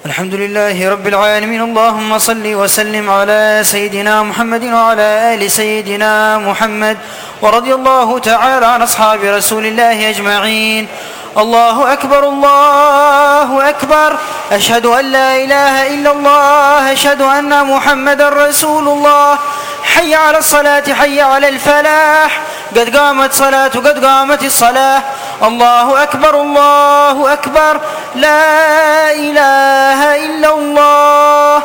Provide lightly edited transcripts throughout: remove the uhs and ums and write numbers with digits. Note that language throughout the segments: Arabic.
الحمد لله رب العالمين. اللهم صل وسلم على سيدنا محمد وعلى آل سيدنا محمد، ورضي الله تعالى عن أصحاب رسول الله أجمعين. الله أكبر الله أكبر، أشهد أن لا إله إلا الله، أشهد أن محمدا رسول الله. حي على الصلاة حي على الفلاح، قد قامت صلاة قد قامت الصلاة. الله أكبر الله أكبر، لا إله إلا الله.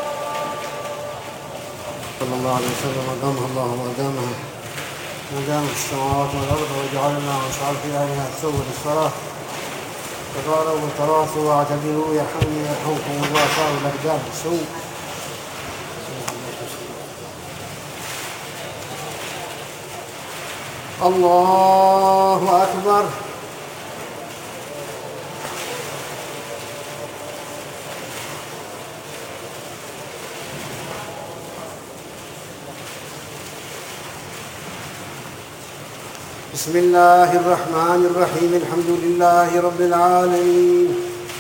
صلى الله عليه وسلم أقامها الله وأدامها ما دامت السماوات والأرض، وجعلنا واسعد في أهلها تسوى للصلاة. تقاربوا وتراصوا واعتدلوا يرحمني يرحمكم الله. صاروا الأقدام بالسوء. الله أكبر. بسم الله الرحمن الرحيم. الحمد لله رب العالمين،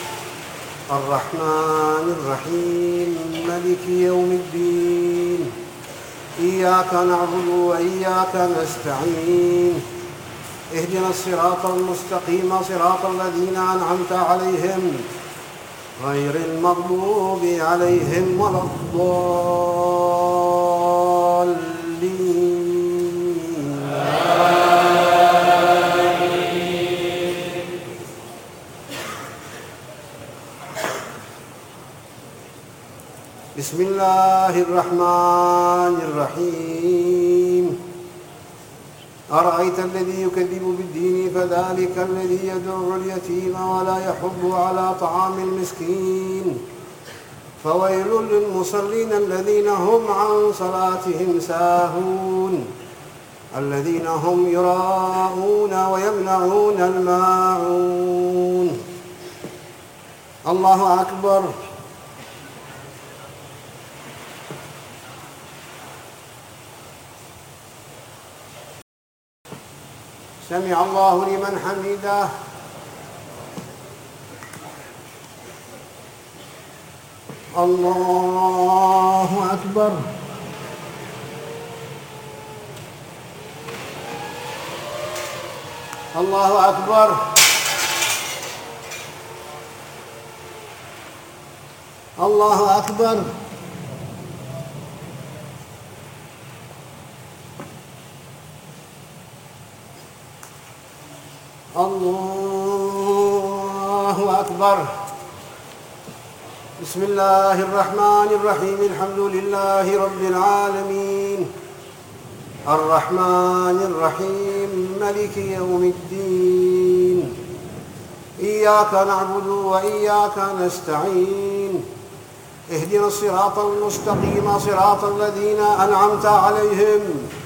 الرحمن الرحيم، مالك يوم الدين. إياك نعبد وإياك نستعين. اهدنا الصراط المستقيم، صراط الذين أنعمت عليهم غير المغضوب عليهم ولا الضالين. بسم الله الرحمن الرحيم. أرأيت الذي يكذب بالدين فذلك الذي يدعو اليتيم ولا يحض على طعام المسكين. فويل للمصلين الذين هم عن صلاتهم ساهون، الذين هم يراءون ويمنعون الماعون. الله أكبر. سمع الله لمن حمده. الله أكبر. الله أكبر. الله أكبر. الله أكبر. بسم الله الرحمن الرحيم. الحمد لله رب العالمين، الرحمن الرحيم، مالك يوم الدين. إياك نعبد وإياك نستعين. اهدنا الصراط المستقيم، صراط الذين أنعمت عليهم